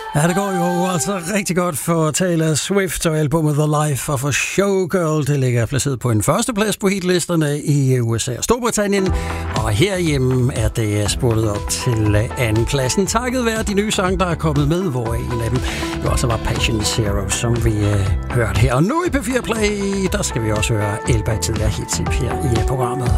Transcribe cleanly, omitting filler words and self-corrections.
Ja, det går jo altså rigtig godt for Taylor Swift og albumet The Life of a Showgirl. Det ligger placeret på en førsteplads på hitlisterne i USA og Storbritannien. Og herhjemme er det spurtet op til andenpladsen. Takket være de nye sange, der er kommet med, hvor en af dem jo også var Patient Zero, som vi hørte her. Og nu i P4 Play, der skal vi også høre Elba tidligere hits her i programmet.